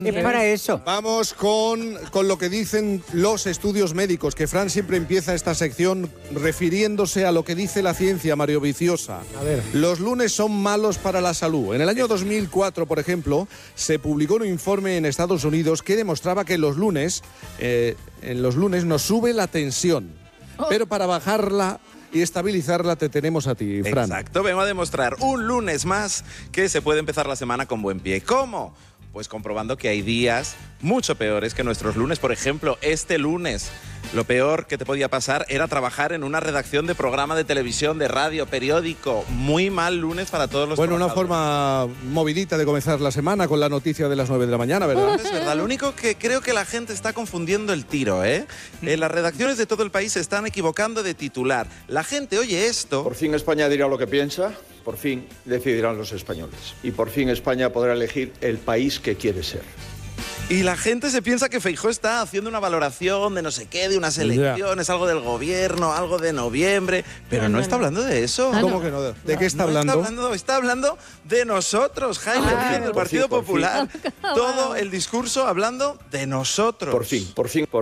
Es para eso. Vamos con lo que dicen los estudios médicos, que Fran siempre empieza esta sección refiriéndose a lo que dice la ciencia, Mario Viciosa. A ver. Los lunes son malos para la salud. En el año 2004, por ejemplo, se publicó un informe en Estados Unidos que demostraba que en los lunes nos sube la tensión. Pero para bajarla y estabilizarla te tenemos a ti, Fran. Exacto, vengo a demostrar un lunes más que se puede empezar la semana con buen pie. ¿Cómo? Pues comprobando que hay días mucho peores que nuestros lunes. Por ejemplo, este lunes, lo peor que te podía pasar era trabajar en una redacción de programa de televisión, de radio, periódico. Muy mal lunes para todos los Bueno, una trabajadores. forma movidita de comenzar la semana con la noticia de las 9 de la mañana, ¿verdad? Es verdad, lo único que creo que la gente está confundiendo el tiro, ¿eh? Las redacciones de todo el país se están equivocando de titular. La gente oye esto. Por fin España dirá lo que piensa, por fin decidirán los españoles. Y por fin España podrá elegir el país que quiere ser. Y la gente se piensa que Feijóo está haciendo una valoración de no sé qué, de unas elecciones, algo del gobierno, algo de noviembre, pero no está hablando de eso. ¿Cómo que no? ¿De qué está hablando? Está hablando de nosotros, Jaime, del Partido Popular. Todo el discurso hablando de nosotros. Por fin.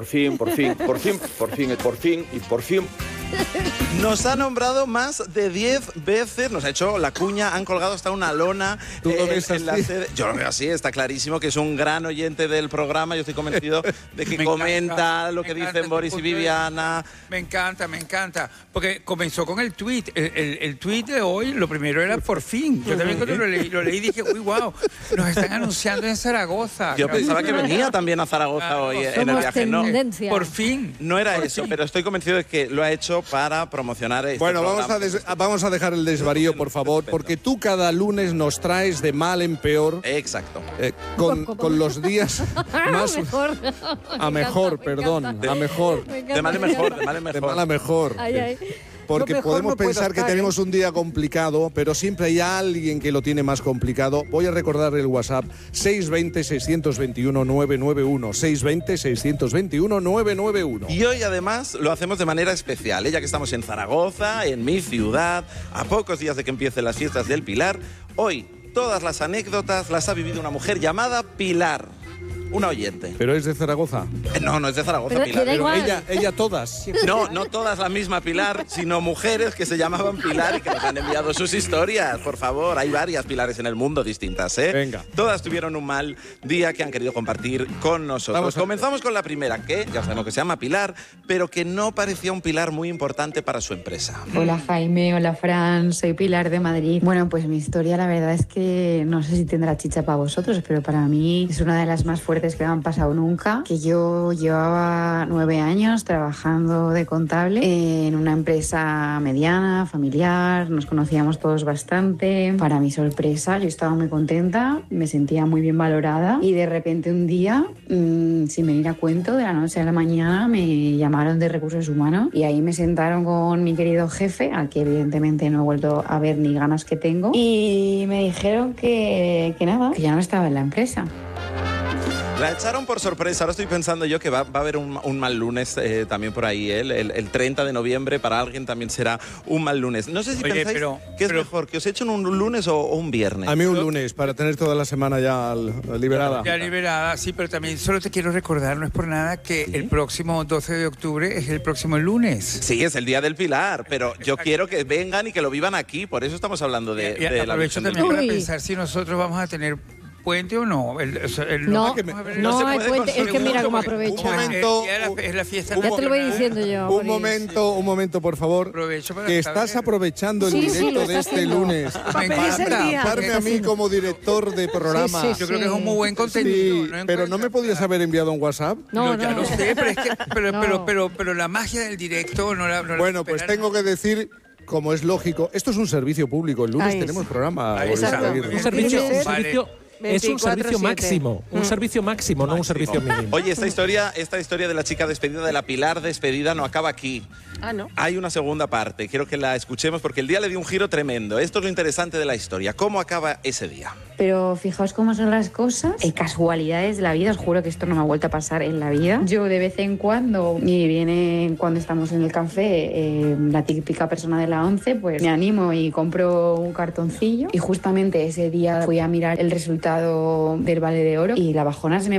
Nos ha nombrado más de 10 veces, nos ha hecho la cuña, han colgado hasta una lona ¿Tú lo ves en la así? sede. Yo lo veo así, está clarísimo que es un gran oyente del programa. Yo estoy convencido de que comenta lo que dicen Boris y Viviana. Me encanta, porque comenzó con el tuit. El tuit de hoy, lo primero era por fin. Yo también cuando lo leí dije, uy, wow, nos están anunciando en Zaragoza. Yo pensaba que venía también a Zaragoza hoy en el viaje. No, por fin. no era eso, pero estoy convencido de que lo ha hecho para promocionar este Bueno, programa. vamos a dejar el desvarío, por favor, porque tú cada lunes nos traes de mal en peor, Exacto. con los días más... A mejor, perdón, a mejor. De mal en mejor, de mal en De mejor. mal a mejor. Porque Lo mejor podemos no puedo pensar que estar, tenemos un día complicado, pero siempre hay alguien que lo tiene más complicado. Voy a recordar el WhatsApp 620-621-991. 620-621-991. Y hoy además lo hacemos de manera especial, ya que estamos en Zaragoza, en mi ciudad, a pocos días de que empiecen las fiestas del Pilar. Hoy todas las anécdotas las ha vivido una mujer llamada Pilar, una oyente. Pero es de Zaragoza. No es de Zaragoza, Pero Pilar. da igual. Ella todas. No todas la misma Pilar, sino mujeres que se llamaban Pilar y que nos han enviado sus historias. Por favor, hay varias Pilares en el mundo distintas, ¿eh? Venga. Todas tuvieron un mal día que han querido compartir con nosotros. Comenzamos con la primera, que ya sabemos que se llama Pilar, pero que no parecía un pilar muy importante para su empresa. Hola Jaime, hola Fran, soy Pilar de Madrid. Bueno, pues mi historia la verdad es que no sé si tendrá chicha para vosotros, pero para mí es una de las más fuertes que me han pasado nunca, que yo llevaba 9 años trabajando de contable en una empresa mediana, familiar, nos conocíamos todos bastante. Para mi sorpresa, yo estaba muy contenta, me sentía muy bien valorada y de repente un día, sin venir a cuento, de la noche a la mañana me llamaron de Recursos Humanos y ahí me sentaron con mi querido jefe, al que evidentemente no he vuelto a ver ni ganas que tengo, y me dijeron que nada, que ya no estaba en la empresa. La echaron por sorpresa. Ahora estoy pensando yo que va a haber un mal lunes también por ahí. El 30 de noviembre para alguien también será un mal lunes. No sé si pensáis que es mejor, que os echen un lunes o un viernes. A mí un lunes, para tener toda la semana ya liberada. Ya liberada, sí, pero también solo te quiero recordar, no es por nada, que el próximo 12 de octubre es el próximo lunes. Sí, es el Día del Pilar, pero yo quiero que vengan y que lo vivan aquí. Por eso estamos hablando de la aprovecho Virgen del también Pilar. para pensar si nosotros vamos a tener puente o no. No se hay puede puente. Es que mira cómo aprovecha. Un momento, es la fiesta. Ya te lo voy diciendo yo. un momento, por favor. Aprovecho para Que saber. estás aprovechando el Sí, directo lo de está este haciendo. lunes Me encanta. darme a mí como director de programa. Sí, Yo creo que es un muy buen contenido. Sí, pero ¿no me podías haber enviado un WhatsApp? No, Ya no. lo sé, pero es que No. pero la magia del directo no la Bueno, pues superan. tengo que decir, como es lógico, esto es un servicio público. El lunes Ahí es. tenemos programa. Ahí Boris está. Aguirre. Un servicio, Tiene que un ser. servicio, es un 24/7. servicio máximo. Un servicio máximo, no un servicio mínimo. Oye, esta historia de la chica despedida, de la Pilar despedida, no acaba aquí. Ah, ¿no? Hay una segunda parte, quiero que la escuchemos porque el día le dio un giro tremendo. Esto es lo interesante de la historia, cómo acaba ese día. Pero fijaos cómo son las cosas, casualidades de la vida, os juro que esto no me ha vuelto a pasar en la vida. Yo de vez en cuando, y viene cuando estamos en el café, la típica persona de la 11, pues me animo y compro un cartoncillo y justamente ese día fui a mirar el resultado disfrutado del Ballet de Oro y la bajona se me